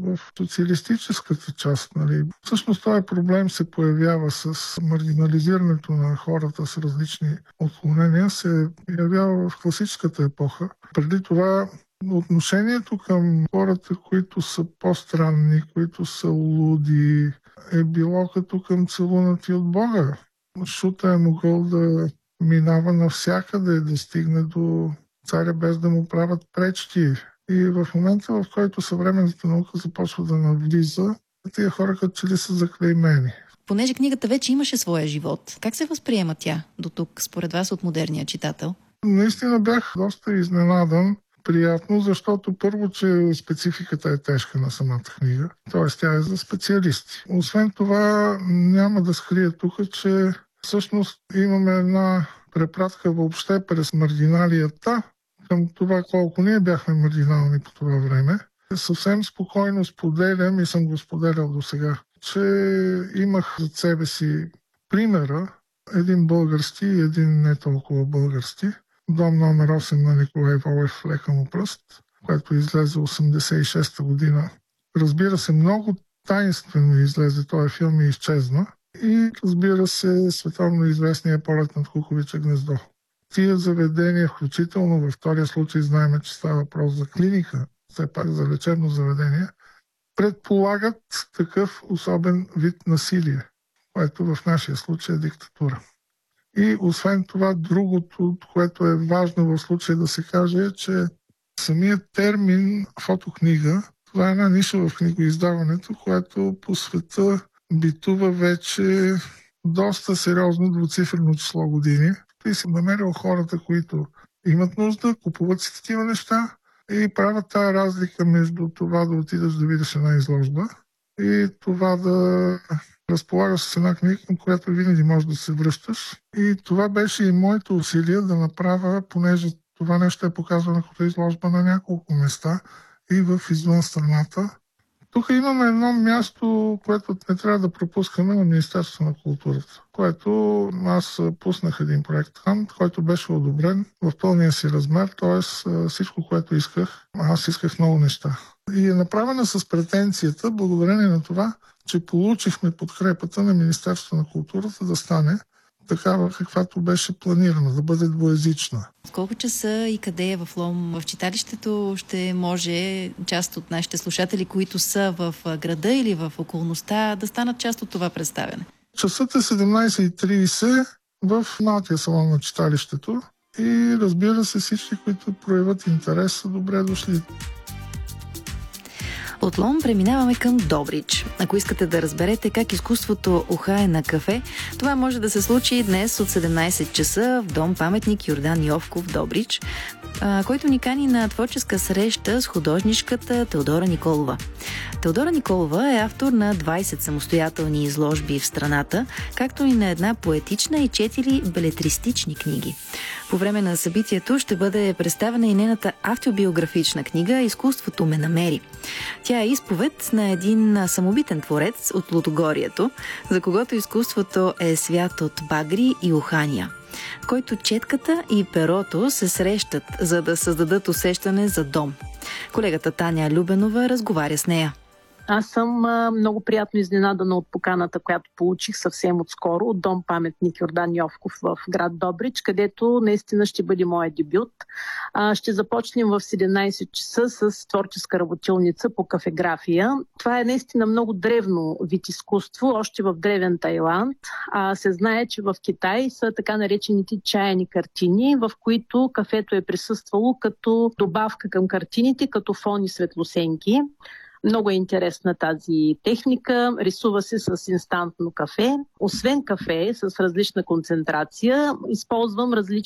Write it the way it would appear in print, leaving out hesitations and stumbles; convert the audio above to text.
в социалистическата част. Нали. Всъщност този проблем се появява с маргинализирането на хората с различни отклонения, се явява в класическата епоха. Преди това отношението към хората, които са по-странни, които са луди, е било като към целунати от Бога. Шута е могъл да минава навсякъде, да стигне до царя без да му правят пречки. И в момента, в който съвременната наука започва да навлиза, тия хора като че ли са заклеймени. Понеже книгата вече имаше своя живот, как се възприема тя до тук, според вас, от модерния читател? Наистина бях доста изненадан. Приятно, защото първо, че спецификата е тежка на самата книга, т.е. тя е за специалисти. Освен това, няма да скрия тук, че всъщност имаме една препратка въобще през маргиналията към това колко ние бяхме маргинални по това време. Съвсем спокойно споделям и съм го споделял до сега, че имах зад себе си примера, един български и един не толкова български, Дом номер 8 на Николай Волев, Лека му пръст, което излезе 86-та година. Разбира се, много таинствено излезе този филм и изчезна. И разбира се, световно известния Полет над Куковича гнездо. Тия заведения, включително във втория случай знаем, че става въпрос за клиника, все пак за лечебно заведение, предполагат такъв особен вид насилие, което в нашия случай е диктатура. И освен това, другото, което е важно в случая да се каже, е, че самият термин фотокнига, това е една ниша в книгоиздаването, която по света битува вече доста сериозно двуцифрено число години. И съм намерил хората, които имат нужда, купуват си такива неща и правят тази разлика между това да отидеш да видиш една изложба и това да разполагаш с една книга, към която винаги можеш да се връщаш. И това беше и моето усилие да направя, понеже това нещо е показвано като изложба на няколко места и в извън страната. Тук имаме едно място, което не трябва да пропускаме, на Министерството на културата, което аз пуснах един проект там, който беше одобрен в пълния си размер, т.е. всичко, което исках. Аз исках много неща. И е направена с претенцията, благодарение на това, че получихме подкрепата на Министерството на културата да стане такава, каквато беше планирана, да бъде двуезична. Колко часа и къде е в Лом? В читалището ще може част от нашите слушатели, които са в града или в околността, да станат част от това представяне? Часът е 17:30 в малкия салон на читалището и разбира се, всички, които проявят интерес, са добре дошли. От Лом преминаваме към Добрич. Ако искате да разберете как изкуството ухае на кафе, това може да се случи днес от 17 часа в дом паметник Йордан Йовков, Добрич, който ни кани на творческа среща с художничката Теодора Николова. Теодора Николова е автор на 20 самостоятелни изложби в страната, както и на една поетична и 4 белетристични книги. По време на събитието ще бъде представена и нейната автобиографична книга «Изкуството ме намери». Тя е изповед на един самобитен творец от Лудогорието, за когото изкуството е свят от багри и ухания, в който четката и перото се срещат, за да създадат усещане за дом. Колегата Таня Любенова разговаря с нея. Аз съм много приятно изненадана от поканата, която получих съвсем отскоро от дом паметник Йордан Йовков в град Добрич, където наистина ще бъде моят дебют. Ще започнем в 17 часа с творческа работилница по кафеграфия. Това е наистина много древно вид изкуство, още в древен Тайланд. Се знае, че в Китай са така наречените чаяни картини, в които кафето е присъствало като добавка към картините, като фон и светлосенки. Много е интересна тази техника. Рисува се с инстантно кафе. Освен кафе с различна концентрация, използвам различни